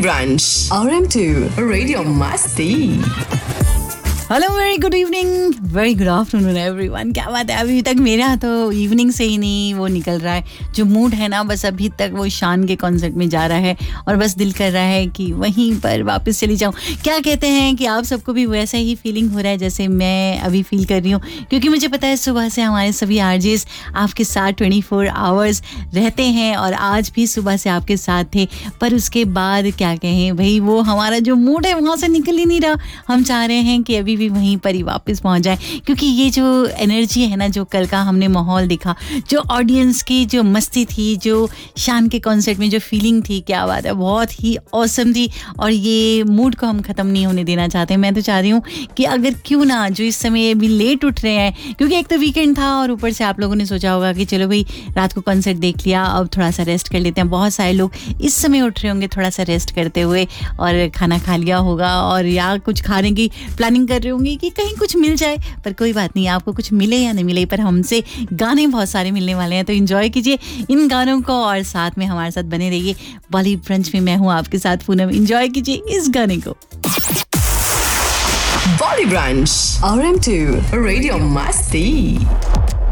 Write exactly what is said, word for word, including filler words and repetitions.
Brunch R M two Radio Masti। Hello very good evening, very good afternoon everyone. क्या बात है, अभी तक मेरा तो इवनिंग से ही नहीं वो निकल रहा है, जो मूड है ना, बस अभी तक वो शान के कॉन्सर्ट में जा रहा है और बस दिल कर रहा है कि वहीं पर वापस चली जाऊं। क्या कहते हैं कि आप सबको भी वैसा ही फीलिंग हो रहा है जैसे मैं अभी फील कर रही हूँ, क्योंकि मुझे पता है सुबह से हमारे सभी आरजेस आपके साथ ट्वेंटी फोर आवर्स रहते हैं और आज भी सुबह से आपके साथ थे। पर उसके बाद क्या कहें भाई, वो हमारा जो मूड है वहाँ से निकल ही नहीं रहा। हम चाह रहे हैं कि अभी भी वहीं पर ही वापस पहुंच जाए, क्योंकि ये जो एनर्जी है ना, जो कल का हमने माहौल देखा, जो ऑडियंस की जो मस्ती थी, जो शान के कॉन्सर्ट में जो फीलिंग थी, क्या बात है, बहुत ही ऑसम थी। और ये मूड को हम ख़त्म नहीं होने देना चाहते। मैं तो चाह रही हूँ कि अगर क्यों ना जो इस समय अभी लेट उठ रहे हैं, क्योंकि एक तो वीकेंड था और ऊपर से आप लोगों ने सोचा होगा कि चलो भाई रात को कॉन्सर्ट देख लिया, अब थोड़ा सा रेस्ट कर लेते हैं। बहुत सारे लोग इस समय उठ रहे होंगे थोड़ा सा रेस्ट करते हुए, और खाना खा लिया होगा और या कुछ खाने की प्लानिंग कर रहे होंगे कि कहीं कुछ मिल जाए। पर कोई बात नहीं, आपको कुछ मिले या नहीं मिले, पर हमसे गाने बहुत सारे मिलने वाले हैं, तो एंजॉय कीजिए इन गानों को और साथ में हमारे साथ बने रहिए। बॉलीवुड ब्रंच में मैं हूँ आपके साथ पूनम, एंजॉय कीजिए इस गाने को। Bolly Brunch R M two Radio Masti।